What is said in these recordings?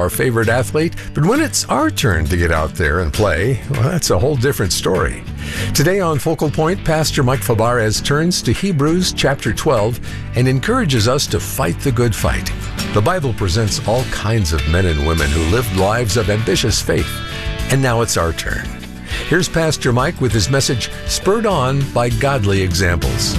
our favorite athlete, but when it's our turn to get out there and play, well, that's a whole different story. Today on Focal Point, Pastor Mike Fabarez turns to Hebrews chapter 12 and encourages us to fight the good fight. The Bible presents all kinds of men and women who lived lives of ambitious faith, and now it's our turn. Here's Pastor Mike with his message, spurred on by godly examples.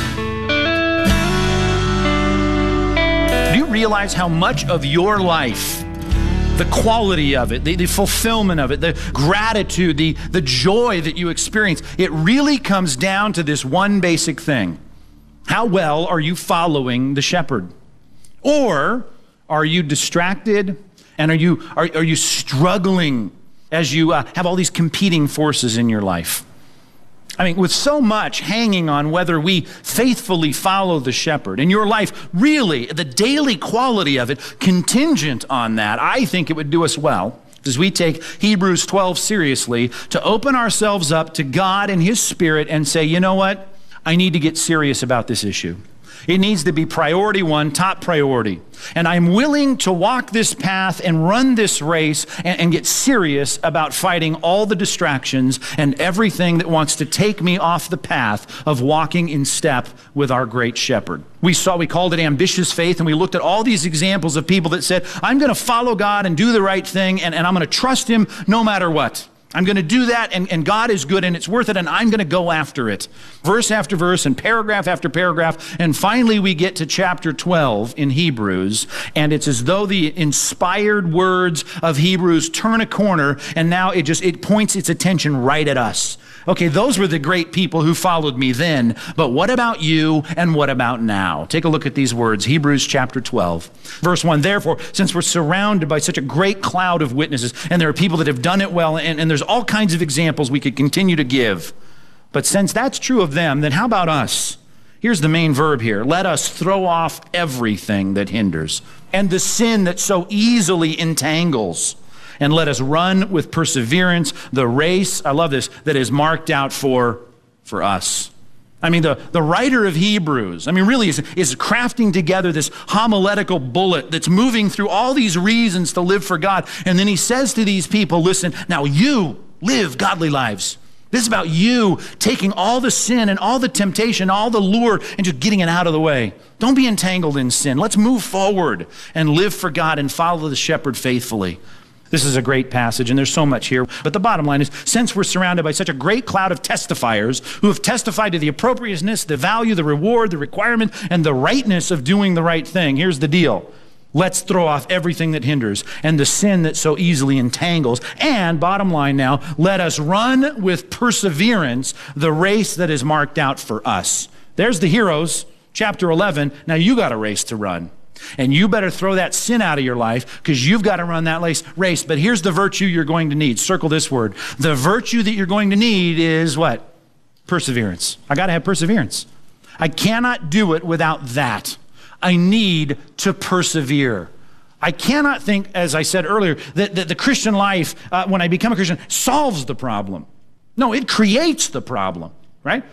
Do you realize how much of your life, the quality of it, the fulfillment of it, the gratitude, the joy that you experience, it really comes down to this one basic thing. How well are you following the shepherd? Or are you distracted and are you struggling as you have all these competing forces in your life? I mean, with so much hanging on whether we faithfully follow the shepherd, and your life really, the daily quality of it, contingent on that, I think it would do us well, as we take Hebrews 12 seriously, to open ourselves up to God and His Spirit and say, you know what? I need to get serious about this issue. It needs to be priority one, top priority. And I'm willing to walk this path and run this race and get serious about fighting all the distractions and everything that wants to take me off the path of walking in step with our great shepherd. We called it ambitious faith, and we looked at all these examples of people that said, I'm going to follow God and do the right thing, and I'm going to trust Him no matter what. I'm going to do that, and God is good, and it's worth it, and I'm going to go after it. Verse after verse, and paragraph after paragraph, and finally we get to chapter 12 in Hebrews, and it's as though the inspired words of Hebrews turn a corner, and now it points its attention right at us. Okay, those were the great people who followed me then, but what about you, and what about now? Take a look at these words, Hebrews chapter 12, verse 1. Therefore, since we're surrounded by such a great cloud of witnesses, and there are people that have done it well, and there's all kinds of examples we could continue to give, but since that's true of them, then how about us? Here's the main verb here. Let us throw off everything that hinders, and the sin that so easily entangles, and let us run with perseverance the race, I love this, that is marked out for us. I mean, the writer of Hebrews, really is crafting together this homiletical bullet that's moving through all these reasons to live for God. And then he says to these people, listen, now you live godly lives. This is about you taking all the sin and all the temptation, all the lure, and just getting it out of the way. Don't be entangled in sin. Let's move forward and live for God and follow the shepherd faithfully. This is a great passage, and there's so much here. But the bottom line is, since we're surrounded by such a great cloud of testifiers who have testified to the appropriateness, the value, the reward, the requirement, and the rightness of doing the right thing, here's the deal. Let's throw off everything that hinders and the sin that so easily entangles. And bottom line now, let us run with perseverance the race that is marked out for us. There's the heroes, chapter 11. Now you got a race to run. And you better throw that sin out of your life because you've got to run that race. But here's the virtue you're going to need. Circle this word. The virtue that you're going to need is what? Perseverance. I got to have perseverance. I cannot do it without that. I need to persevere. I cannot think, as I said earlier, that the Christian life, when I become a Christian, solves the problem. No, it creates the problem, right?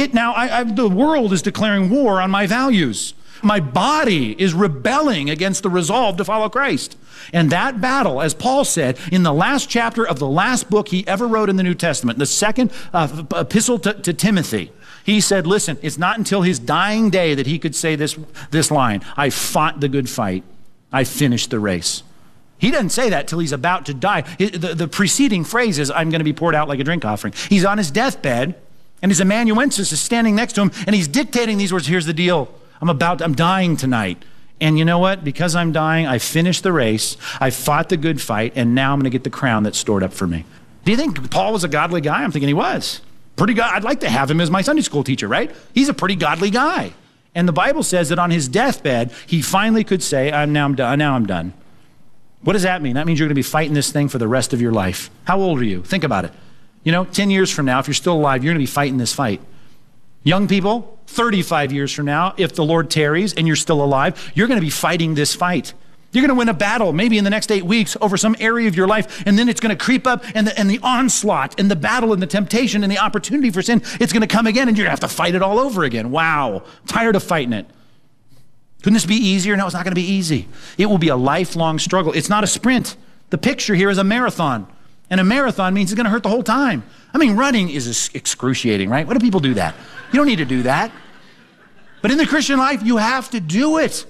The world is declaring war on my values. My body is rebelling against the resolve to follow Christ. And that battle, as Paul said, in the last chapter of the last book he ever wrote in the New Testament, the second epistle to Timothy, he said, listen, it's not until his dying day that he could say this line, I fought the good fight, I finished the race. He doesn't say that till he's about to die. The preceding phrase is, I'm going to be poured out like a drink offering. He's on his deathbed, and his amanuensis is standing next to him, and he's dictating these words, here's the deal. I'm dying tonight. And you know what? Because I'm dying, I finished the race, I fought the good fight, and now I'm going to get the crown that's stored up for me. Do you think Paul was a godly guy? I'm thinking he was. Pretty God. I'd like to have him as my Sunday school teacher, right? He's a pretty godly guy. And the Bible says that on his deathbed, he finally could say, now I'm done. What does that mean? That means you're going to be fighting this thing for the rest of your life. How old are you? Think about it. 10 years from now, if you're still alive, you're going to be fighting this fight. Young people, 35 years from now, if the Lord tarries and you're still alive, you're going to be fighting this fight. You're going to win a battle maybe in the next 8 weeks over some area of your life, and then it's going to creep up, and the onslaught and the battle and the temptation and the opportunity for sin, it's going to come again, and you're going to have to fight it all over again. Wow, tired of fighting it. Couldn't this be easier? No, it's not going to be easy. It will be a lifelong struggle. It's not a sprint. The picture here is a marathon. And a marathon means it's going to hurt the whole time. I mean, running is excruciating, right? Why do people do that? You don't need to do that. But in the Christian life, you have to do it.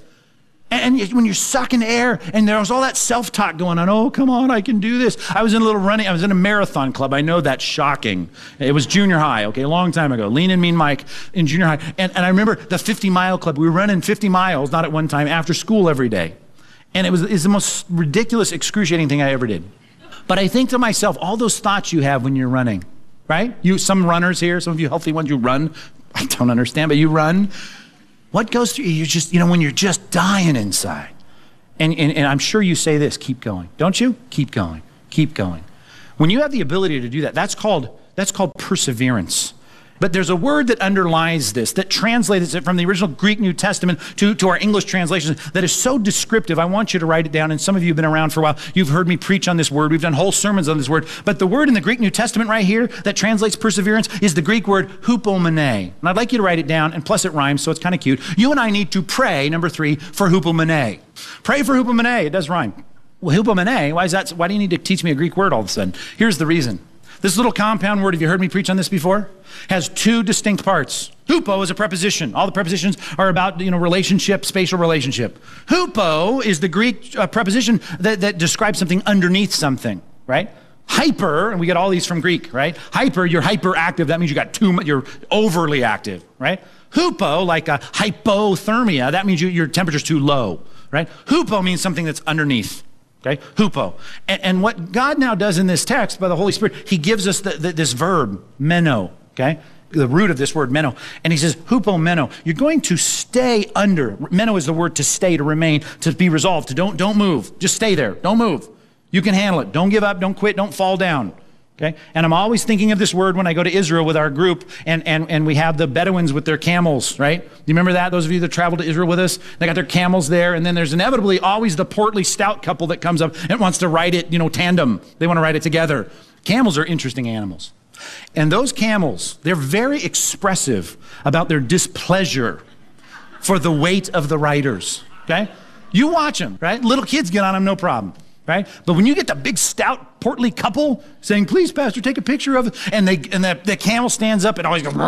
And when you're sucking air and there's all that self-talk going on, oh, come on, I can do this. I was in a marathon club. I know that's shocking. It was junior high, okay, a long time ago. Lean and Mean Mike in junior high. And I remember the 50-mile club. We were running 50 miles, not at one time, after school every day. And it's the most ridiculous, excruciating thing I ever did. But I think to myself, all those thoughts you have when you're running, right? Some runners here, some of you healthy ones, you run. I don't understand, but you run. What goes through you? Just, when you're just dying inside. And I'm sure you say this, keep going. Don't you? Keep going. Keep going. When you have the ability to do that, that's called perseverance. But there's a word that underlies this, that translates it from the original Greek New Testament to our English translations that is so descriptive. I want you to write it down. And some of you have been around for a while. You've heard me preach on this word. We've done whole sermons on this word. But the word in the Greek New Testament right here that translates perseverance is the Greek word hupomene. And I'd like you to write it down. And plus it rhymes, so it's kind of cute. You and I need to pray, number 3, for hupomene. Pray for hupomene. It does rhyme. Well, hupomene, why is that? Why do you need to teach me a Greek word all of a sudden? Here's the reason. This little compound word, have you heard me preach on this before? Has 2 distinct parts. Hupo is a preposition. All the prepositions are about, relationship, spatial relationship. Hupo is the Greek preposition that describes something underneath something, right? Hyper, and we get all these from Greek, right? Hyper, you're hyperactive. That means you're overly active, right? Hupo, like a hypothermia, that means your temperature's too low, right? Hupo means something that's underneath. Okay, hupo. And what God now does in this text by the Holy Spirit, he gives us this verb, meno, okay? The root of this word, meno. And he says, hupomeno, you're going to stay under. Meno is the word to stay, to remain, to be resolved, to don't move. Just stay there, don't move. You can handle it. Don't give up, don't quit, don't fall down. Okay? And I'm always thinking of this word when I go to Israel with our group, and we have the Bedouins with their camels, right? You remember that? Those of you that traveled to Israel with us, they got their camels there, and then there's inevitably always the portly, stout couple that comes up and wants to ride it, tandem. They want to ride it together. Camels are interesting animals. And those camels, they're very expressive about their displeasure for the weight of the riders, okay? You watch them, right? Little kids get on them, no problem. Right? But when you get the big, stout, portly couple saying, please, Pastor, take a picture of it, and the camel stands up and always goes,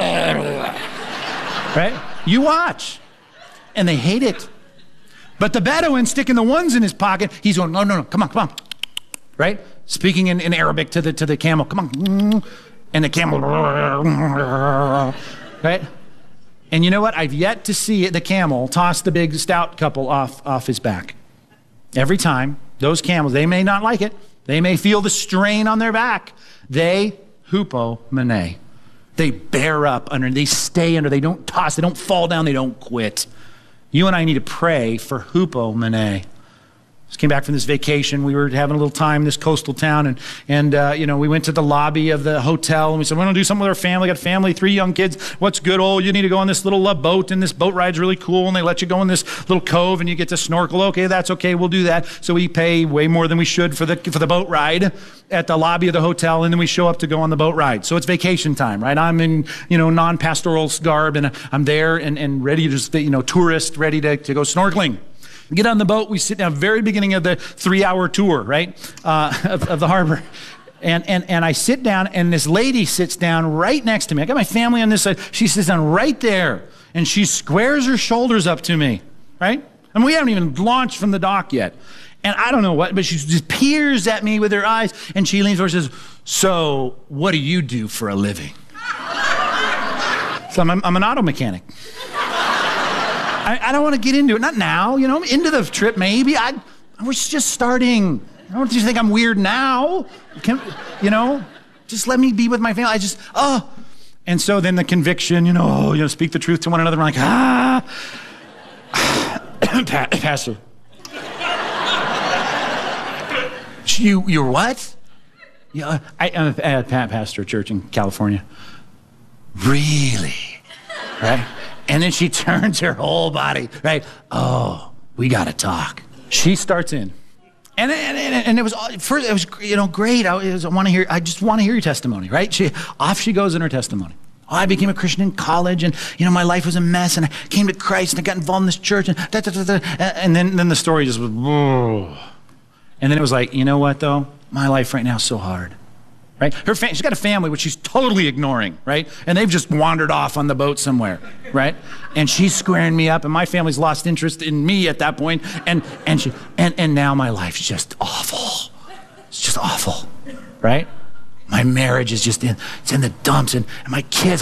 right? You watch. And they hate it. But the Bedouin sticking the ones in his pocket, he's going, no, come on. Right? Speaking in Arabic to the camel, come on. And the camel, right? And you know what? I've yet to see the camel toss the big, stout couple off his back. Every time. Those camels, they may not like it. They may feel the strain on their back. They hupomene. They bear up under, they stay under, they don't toss, they don't fall down, they don't quit. You and I need to pray for hupomene. Just came back from this vacation. We were having a little time in this coastal town, and we went to the lobby of the hotel, and we said, we're going to do something with our family. Got a family, 3 young kids. What's good? Oh, you need to go on this little boat, and this boat ride's really cool, and they let you go in this little cove, and you get to snorkel. Okay, that's okay. We'll do that. So we pay way more than we should for the boat ride at the lobby of the hotel, and then we show up to go on the boat ride. So it's vacation time, right? I'm in, non-pastoral garb, and I'm there and ready to just, tourist, ready to go snorkeling. Get on the boat, we sit down, very beginning of the 3-hour tour, right, of the harbor. And I sit down, and this lady sits down right next to me. I got my family on this side. She sits down right there, and she squares her shoulders up to me, right? And we haven't even launched from the dock yet. And I don't know what, but she just peers at me with her eyes, and she leans forward and says, so what do you do for a living? So I'm an auto mechanic. I don't want to get into it. Not now, into the trip maybe. We're just starting. I don't want you to think I'm weird now. Just let me be with my family. And so then the conviction, speak the truth to one another. I'm like, Pastor. You're what? Yeah, I'm a pastor at church in California. Really? Right? And then she turns her whole body, right? Oh, we got to talk. She starts in. And it was great. I just want to hear your testimony, right? Off she goes in her testimony. Oh, I became a Christian in college, and my life was a mess, and I came to Christ, and I got involved in this church, and and then the story just was, whoa. And then it was like, you know what though? My life right now is so hard, right? She's got a family which she's totally ignoring, right? And they've just wandered off on the boat somewhere, right? And she's squaring me up, and my family's lost interest in me at that point, and now my life's just awful. It's just awful, right? My marriage is just it's in the dumps, and my kids,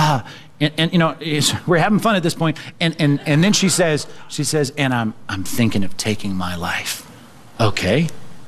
we're having fun at this point. And then she says, and I'm thinking of taking my life. Okay.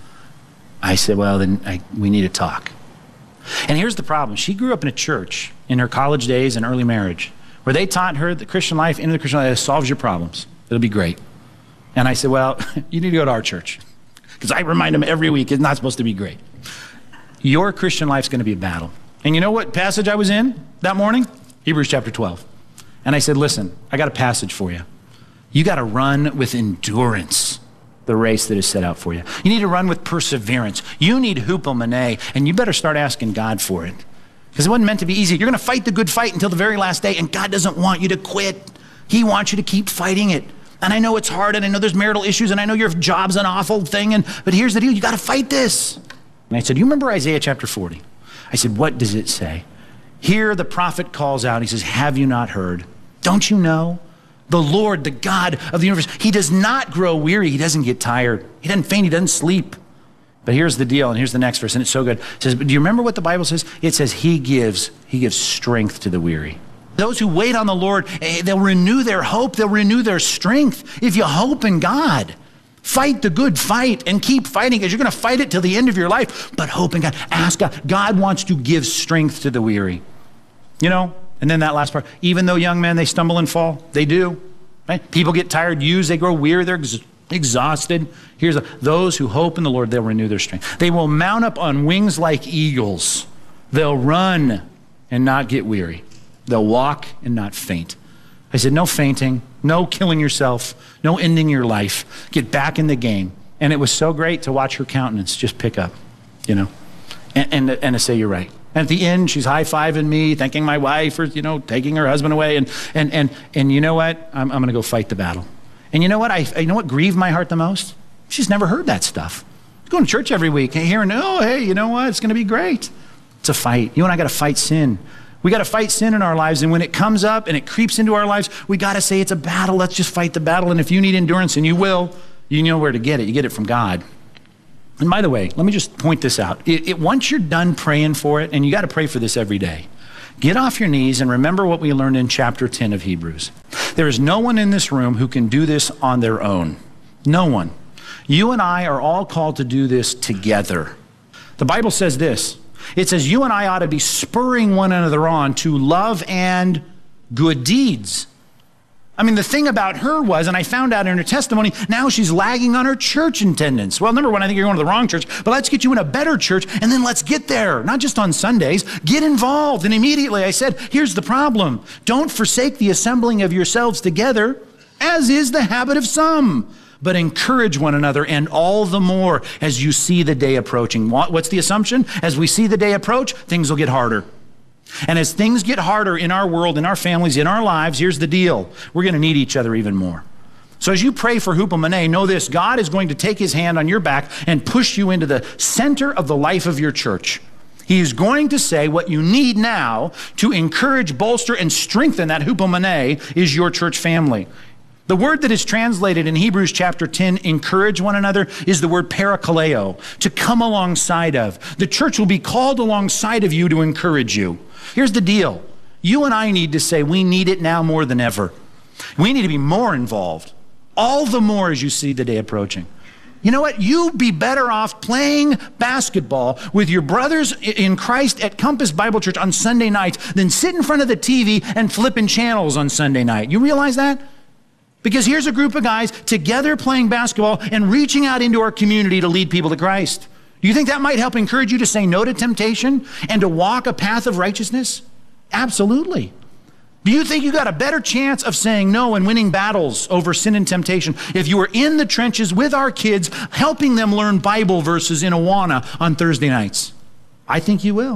I said, well, then we need to talk. And here's the problem. She grew up in a church in her college days and early marriage where they taught her the Christian life, into the Christian life, solves your problems. It'll be great. And I said, well, you need to go to our church. Because I remind them every week, it's not supposed to be great. Your Christian life's going to be a battle. And you know what passage I was in that morning? Hebrews chapter 12. And I said, listen, I got a passage for you. You got to run with endurance the race that is set out for you. You need to run with perseverance. You need hupomene, and you better start asking God for it. Because it wasn't meant to be easy. You're going to fight the good fight until the very last day, and God doesn't want you to quit. He wants you to keep fighting it. And I know it's hard, and I know there's marital issues, and I know your job's an awful thing, but here's the deal. You got to fight this. And I said, you remember Isaiah chapter 40? I said, what does it say? Here the prophet calls out. He says, have you not heard? Don't you know? The Lord, the God of the universe, he does not grow weary. He doesn't get tired. He doesn't faint. He doesn't sleep. But here's the deal, and here's the next verse, and it's so good. It says, but do you remember what the Bible says? It says he gives strength to the weary. Those who wait on the Lord, they'll renew their hope. They'll renew their strength. If you hope in God, fight the good fight and keep fighting, because you're going to fight it till the end of your life. But hope in God. Ask God. God wants to give strength to the weary. And then that last part, even though young men, they stumble and fall, they do. Right? People get tired, used, they grow weary, they're exhausted. Here's those who hope in the Lord, they'll renew their strength. They will mount up on wings like eagles. They'll run and not get weary. They'll walk and not faint. I said, no fainting, no killing yourself, no ending your life. Get back in the game. And it was so great to watch her countenance just pick up, and to say, you're right. And at the end, she's high-fiving me, thanking my wife for, taking her husband away. And you know what? I'm going to go fight the battle. And you know what? You know what grieved my heart the most? She's never heard that stuff. Going to church every week, hearing, oh, hey, you know what? It's going to be great. It's a fight. You and I got to fight sin. We got to fight sin in our lives. And when it comes up and it creeps into our lives, we got to say it's a battle. Let's just fight the battle. And if you need endurance, and you will, you know where to get it. You get it from God. And by the way, let me just point this out. Once you're done praying for it, and you got to pray for this every day, get off your knees and remember what we learned in chapter 10 of Hebrews. There is no one in this room who can do this on their own. No one. You and I are all called to do this together. The Bible says this. It says you and I ought to be spurring one another on to love and good deeds. I mean, the thing about her was, and I found out in her testimony, now she's lagging on her church attendance. Well, number one, I think you're going to the wrong church, but let's get you in a better church, and then let's get there. Not just on Sundays. Get involved. And immediately I said, here's the problem. Don't forsake the assembling of yourselves together, as is the habit of some, but encourage one another, and all the more as you see the day approaching. What's the assumption? As we see the day approach, things will get harder. And as things get harder in our world, in our families, in our lives, here's the deal. We're going to need each other even more. So as you pray for hupomene, know this. God is going to take his hand on your back and push you into the center of the life of your church. He is going to say what you need now to encourage, bolster, and strengthen that hupomene is your church family. The word that is translated in Hebrews chapter 10, encourage one another, is the word parakaleo, to come alongside of. The church will be called alongside of you to encourage you. Here's the deal. You and I need to say we need it now more than ever. We need to be more involved, all the more as you see the day approaching. You know what? You'd be better off playing basketball with your brothers in Christ at Compass Bible Church on Sunday nights than sit in front of the TV and flipping channels on Sunday night. You realize that? Because here's a group of guys together playing basketball and reaching out into our community to lead people to Christ. Do you think that might help encourage you to say no to temptation and to walk a path of righteousness? Absolutely. Do you think you got a better chance of saying no and winning battles over sin and temptation if you were in the trenches with our kids, helping them learn Bible verses in Awana on Thursday nights? I think you will.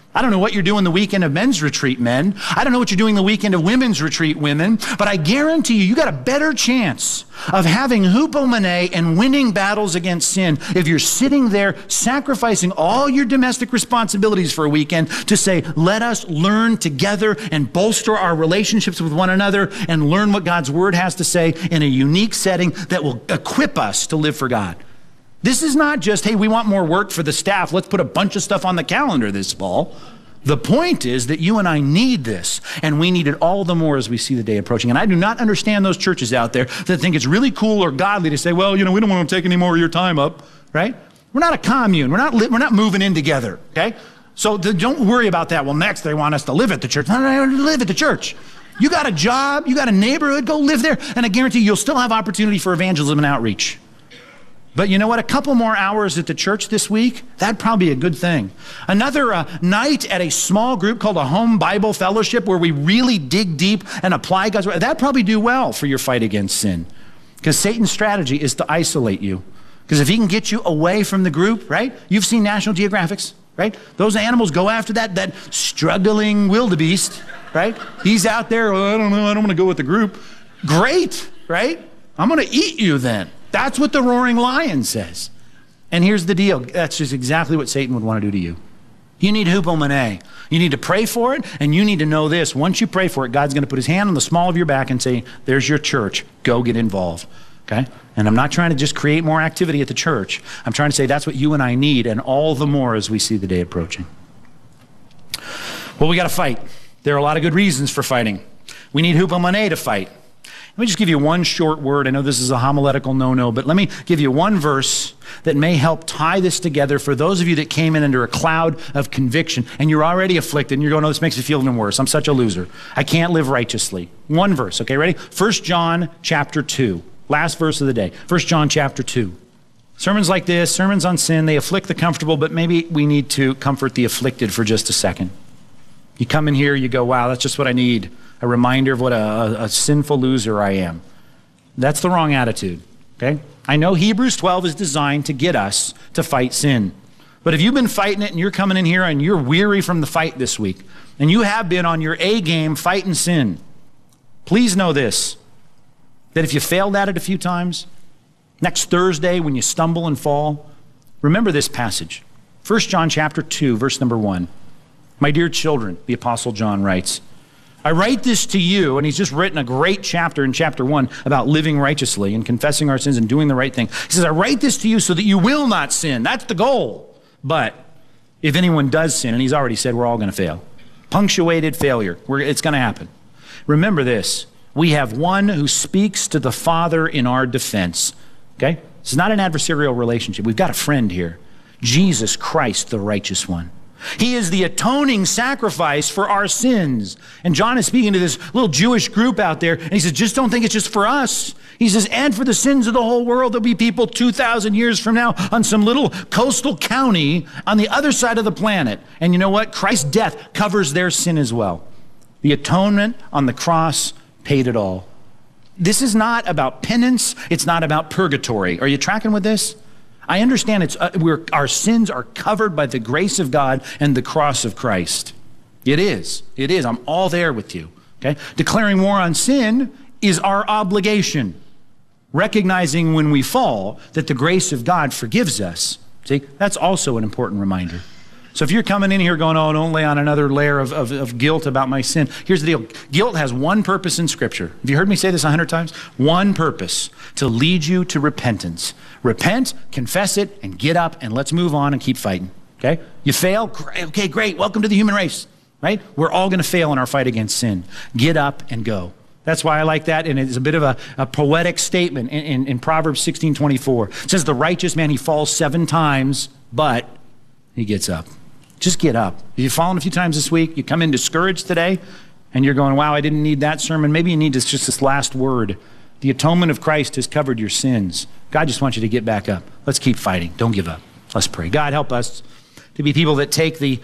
I don't know what you're doing the weekend of men's retreat, men. I don't know what you're doing the weekend of women's retreat, women. But I guarantee you got a better chance of having hupomone and winning battles against sin if you're sitting there sacrificing all your domestic responsibilities for a weekend to say, let us learn together and bolster our relationships with one another and learn what God's word has to say in a unique setting that will equip us to live for God. This is not just, hey, we want more work for the staff. Let's put a bunch of stuff on the calendar this fall. The point is that you and I need this, and we need it all the more as we see the day approaching. And I do not understand those churches out there that think it's really cool or godly to say, well, we don't want to take any more of your time up, right? We're not a commune. We're not moving in together, okay? So don't worry about that. Well, next they want us to live at the church. No, live at the church. You got a job, you got a neighborhood, go live there, and I guarantee you'll still have opportunity for evangelism and outreach. But you know what? A couple more hours at the church this week, that'd probably be a good thing. Another night at a small group called a home Bible fellowship where we really dig deep and apply God's word, that'd probably do well for your fight against sin. Because Satan's strategy is to isolate you. Because if he can get you away from the group, right? You've seen National Geographics, right? Those animals go after that struggling wildebeest, right? He's out there, I don't know, I don't want to go with the group. Great, right? I'm going to eat you then. That's what the roaring lion says. And here's the deal. That's just exactly what Satan would want to do to you. You need hupomone. You need to pray for it, and you need to know this. Once you pray for it, God's going to put his hand on the small of your back and say, there's your church. Go get involved. Okay? And I'm not trying to just create more activity at the church. I'm trying to say that's what you and I need, and all the more as we see the day approaching. Well, we got to fight. There are a lot of good reasons for fighting. We need hupomone to fight. Let me just give you one short word. I know this is a homiletical no-no, but let me give you one verse that may help tie this together for those of you that came in under a cloud of conviction and you're already afflicted and you're going, oh, this makes me feel even worse. I'm such a loser. I can't live righteously. One verse, okay, ready? 1 John chapter 2, last verse of the day. 1 John chapter 2. Sermons like this, sermons on sin, they afflict the comfortable, but maybe we need to comfort the afflicted for just a second. You come in here, you go, wow, that's just what I need. A reminder of what a sinful loser I am. That's the wrong attitude, okay? I know Hebrews 12 is designed to get us to fight sin. But if you've been fighting it and you're coming in here and you're weary from the fight this week, and you have been on your A game fighting sin, please know this, that if you failed at it a few times, next Thursday when you stumble and fall, remember this passage. 1 John chapter 2, verse number 1. My dear children, the Apostle John writes, I write this to you, and he's just written a great chapter in chapter 1 about living righteously and confessing our sins and doing the right thing. He says, I write this to you so that you will not sin. That's the goal. But if anyone does sin, and he's already said we're all going to fail, punctuated failure, it's going to happen. Remember this, we have one who speaks to the Father in our defense. Okay? This is not an adversarial relationship. We've got a friend here, Jesus Christ, the righteous one. He is the atoning sacrifice for our sins. And John is speaking to this little Jewish group out there, and he says, just don't think it's just for us. He says, and for the sins of the whole world. There'll be people 2,000 years from now on some little coastal county on the other side of the planet. And you know what? Christ's death covers their sin as well. The atonement on the cross paid it all. This is not about penance. It's not about purgatory. Are you tracking with this? I understand our sins are covered by the grace of God and the cross of Christ. It is. It is. I'm all there with you. Okay? Declaring war on sin is our obligation. Recognizing when we fall that the grace of God forgives us. See, that's also an important reminder. So if you're coming in here going, oh, don't lay on another layer of guilt about my sin. Here's the deal. Guilt has one purpose in Scripture. Have you heard me say this 100 times? One purpose, to lead you to repentance. Repent, confess it, and get up, and let's move on and keep fighting. Okay? You fail? Okay, great. Welcome to the human race. Right? We're all going to fail in our fight against sin. Get up and go. That's why I like that, and it's a bit of a poetic statement in Proverbs 16:24. It says, the righteous man, he falls 7 times, but he gets up. Just get up. If you've fallen a few times this week, you come in discouraged today, and you're going, wow, I didn't need that sermon. Maybe you need just this last word. The atonement of Christ has covered your sins. God just wants you to get back up. Let's keep fighting. Don't give up. Let's pray. God, help us to be people that take the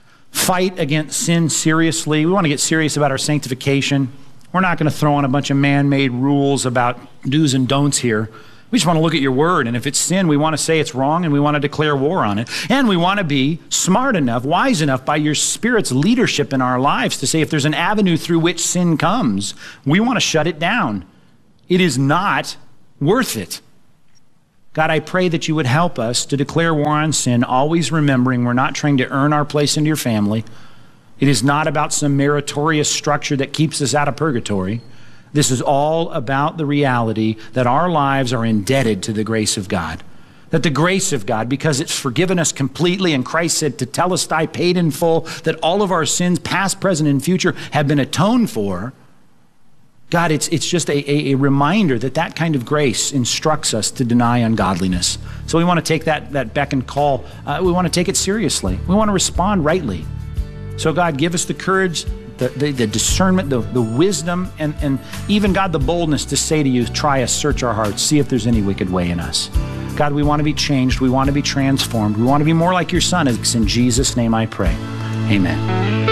fight against sin seriously. We want to get serious about our sanctification. We're not going to throw on a bunch of man-made rules about do's and don'ts here. We just want to look at your word, and if it's sin, we want to say it's wrong, and we want to declare war on it. And we want to be smart enough, wise enough by your Spirit's leadership in our lives to say if there's an avenue through which sin comes, we want to shut it down. It is not worth it. God, I pray that you would help us to declare war on sin, always remembering we're not trying to earn our place into your family. It is not about some meritorious structure that keeps us out of purgatory. This is all about the reality that our lives are indebted to the grace of God. That the grace of God, because it's forgiven us completely, and Christ said, to tell us I paid in full, that all of our sins, past, present, and future, have been atoned for. God, it's just a reminder that that kind of grace instructs us to deny ungodliness. So we want to take that beck and call. We want to take it seriously. We want to respond rightly. So God, give us the courage, the discernment, the wisdom, and even, God, the boldness to say to you, try us, search our hearts, see if there's any wicked way in us. God, we want to be changed. We want to be transformed. We want to be more like your Son. It's in Jesus' name I pray. Amen.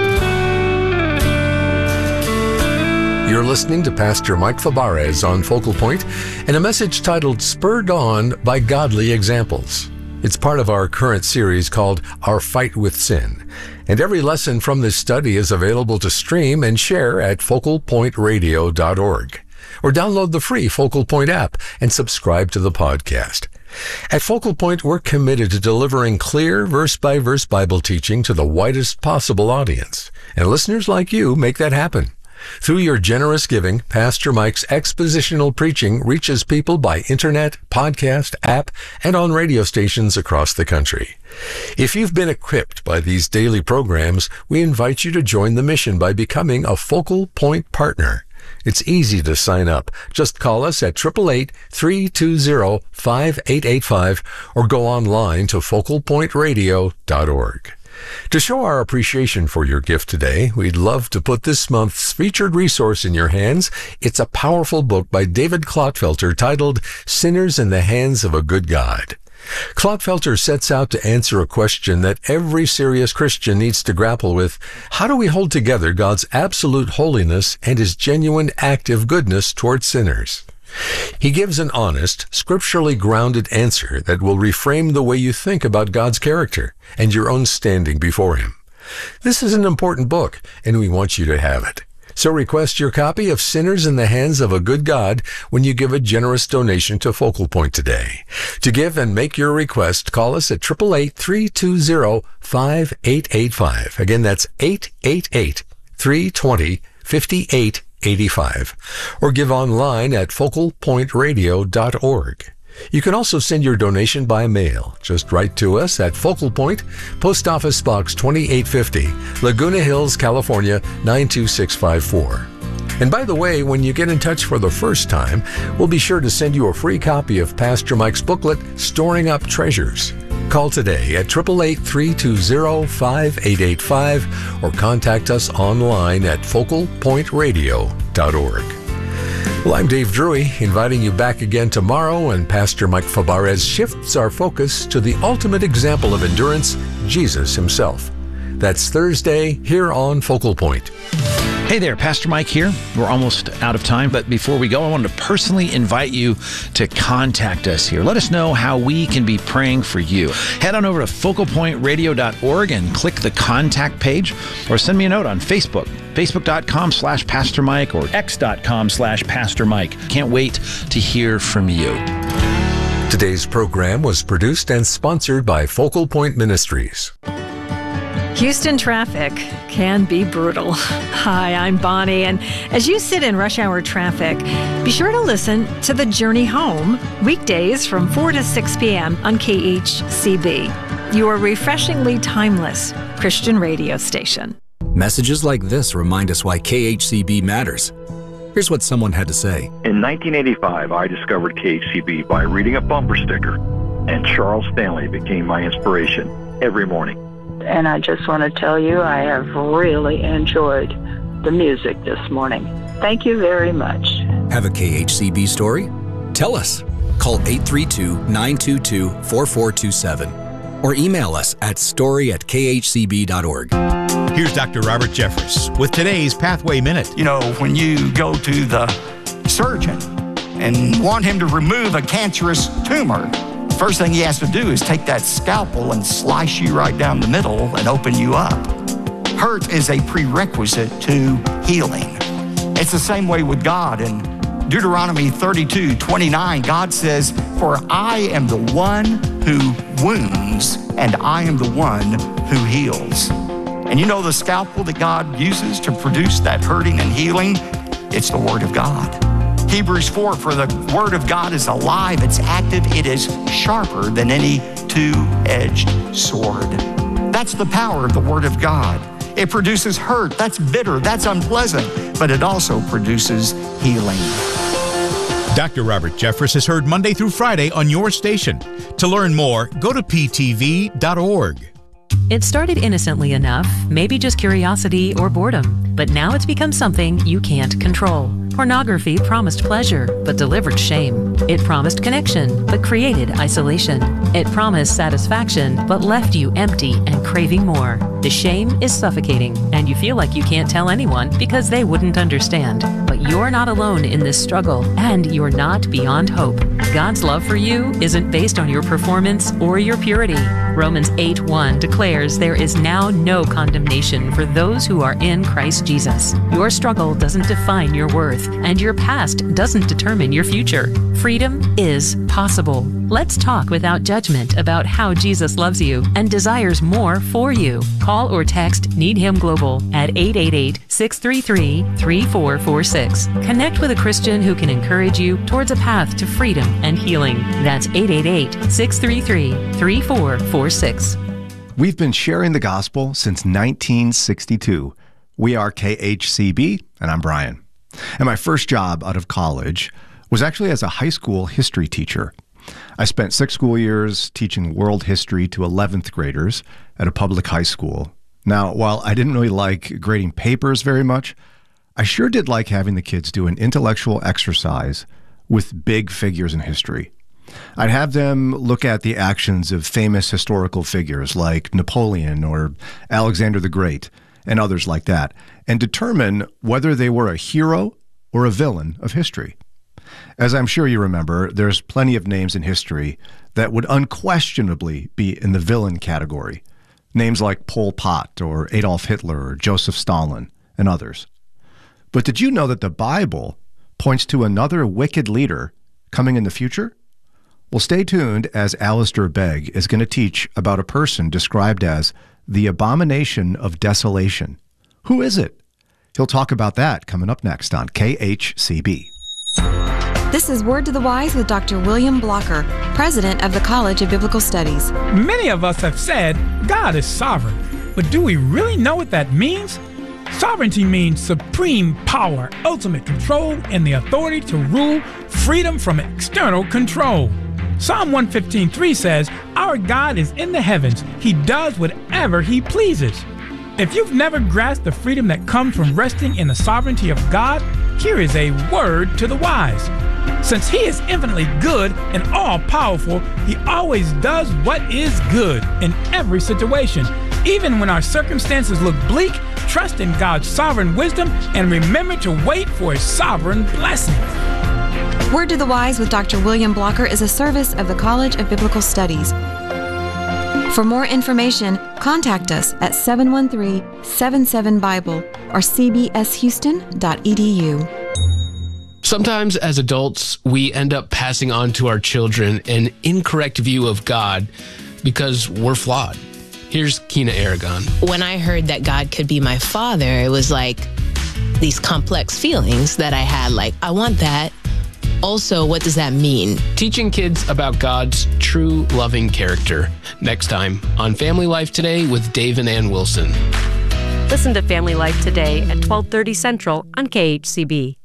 You're listening to Pastor Mike Fabarez on Focal Point and a message titled Spurred On by Godly Examples. It's part of our current series called Our Fight with Sin. And every lesson from this study is available to stream and share at focalpointradio.org. Or download the free Focal Point app and subscribe to the podcast. At Focal Point, we're committed to delivering clear verse-by-verse Bible teaching to the widest possible audience. And listeners like you make that happen. Through your generous giving, Pastor Mike's expositional preaching reaches people by internet, podcast, app, and on radio stations across the country. If you've been equipped by these daily programs, we invite you to join the mission by becoming a Focal Point partner. It's easy to sign up. Just call us at 888-320-5885 or go online to focalpointradio.org. To show our appreciation for your gift today, we'd love to put this month's featured resource in your hands. It's a powerful book by David Clotfelter titled Sinners in the Hands of a Good God. Clotfelter sets out to answer a question that every serious Christian needs to grapple with. How do we hold together God's absolute holiness and his genuine active goodness towards sinners? He gives an honest, scripturally grounded answer that will reframe the way you think about God's character and your own standing before him. This is an important book, and we want you to have it. So request your copy of Sinners in the Hands of a Good God when you give a generous donation to Focal Point today. To give and make your request, call us at 888-320-5885. Again, that's 888-320-5885. Or give online at focalpointradio.org. You can also send your donation by mail. Just write to us at Focal Point, Post Office Box 2850, Laguna Hills, California 92654. And by the way, when you get in touch for the first time, we'll be sure to send you a free copy of Pastor Mike's booklet, Storing Up Treasures. Call today at 888-320-5885 or contact us online at focalpointradio.org. Well, I'm Dave Drury, inviting you back again tomorrow when Pastor Mike Fabarez shifts our focus to the ultimate example of endurance, Jesus himself. That's Thursday here on Focal Point. Hey there, Pastor Mike here. We're almost out of time, but before we go, I wanted to personally invite you to contact us here. Let us know how we can be praying for you. Head on over to focalpointradio.org and click the contact page, or send me a note on Facebook, facebook.com/Pastor Mike or x.com/Pastor Mike. Can't wait to hear from you. Today's program was produced and sponsored by Focal Point Ministries. Houston traffic can be brutal. Hi, I'm Bonnie, and as you sit in rush hour traffic, be sure to listen to The Journey Home, weekdays from 4 to 6 p.m. on KHCB, your refreshingly timeless Christian radio station. Messages like this remind us why KHCB matters. Here's what someone had to say. In 1985, I discovered KHCB by reading a bumper sticker, and Charles Stanley became my inspiration every morning. And I just want to tell you, I have really enjoyed the music this morning. Thank you very much. Have a KHCB story? Tell us. Call 832-922-4427 or email us at story@khcb.org. Here's Dr. Robert Jeffress with today's Pathway Minute. You know, when you go to the surgeon and want him to remove a cancerous tumor, first thing he has to do is take that scalpel and slice you right down the middle and open you up. Hurt is a prerequisite to healing. It's the same way with God. In Deuteronomy 32:29, God says, "For I am the one who wounds, and I am the one who heals." And you know the scalpel that God uses to produce that hurting and healing? It's the Word of God. Hebrews 4, "For the Word of God is alive, it's active, it is sharper than any two-edged sword." That's the power of the Word of God. It produces hurt, that's bitter, that's unpleasant, but it also produces healing. Dr. Robert Jeffress is heard Monday through Friday on your station. To learn more, go to ptv.org. It started innocently enough, maybe just curiosity or boredom, but now it's become something you can't control. Pornography promised pleasure, but delivered shame. It promised connection, but created isolation. It promised satisfaction, but left you empty and craving more. The shame is suffocating, and you feel like you can't tell anyone because they wouldn't understand. But you're not alone in this struggle, and you're not beyond hope. God's love for you isn't based on your performance or your purity. Romans 8:1 declares there is now no condemnation for those who are in Christ Jesus. Your struggle doesn't define your worth, and your past doesn't determine your future. Freedom is possible. Let's talk without judgment about how Jesus loves you and desires more for you. Call or text Need Him Global at 888-633-3446. Connect with a Christian who can encourage you towards a path to freedom and healing. That's 888-633-3446. We've been sharing the gospel since 1962. We are KHCB, and I'm Brian. And my first job out of college was actually as a high school history teacher. I spent 6 school years teaching world history to 11th graders at a public high school. Now, while I didn't really like grading papers very much, I sure did like having the kids do an intellectual exercise with big figures in history. I'd have them look at the actions of famous historical figures like Napoleon or Alexander the Great and others like that, and determine whether they were a hero or a villain of history. As I'm sure you remember, there's plenty of names in history that would unquestionably be in the villain category. Names like Pol Pot or Adolf Hitler or Joseph Stalin and others. But did you know that the Bible points to another wicked leader coming in the future? Well, stay tuned as Alistair Begg is going to teach about a person described as the abomination of desolation. Who is it? He'll talk about that coming up next on KHCB. This is Word to the Wise with Dr. William Blocker, president of the College of Biblical Studies. Many of us have said God is sovereign, but do we really know what that means? Sovereignty means supreme power, ultimate control, and the authority to rule, freedom from external control. Psalm 115:3 says, "Our God is in the heavens. He does whatever He pleases." If you've never grasped the freedom that comes from resting in the sovereignty of God, here is a word to the wise. Since He is infinitely good and all-powerful, He always does what is good in every situation. Even when our circumstances look bleak, trust in God's sovereign wisdom and remember to wait for His sovereign blessings. Word to the Wise with Dr. William Blocker is a service of the College of Biblical Studies. For more information, contact us at 713-77-BIBLE or cbshouston.edu. Sometimes as adults, we end up passing on to our children an incorrect view of God because we're flawed. Here's Kina Aragon. When I heard that God could be my father, it was like these complex feelings that I had, like, I want that. Also, what does that mean? Teaching kids about God's true loving character. Next time on Family Life Today with Dave and Ann Wilson. Listen to Family Life Today at 12:30 Central on KHCB.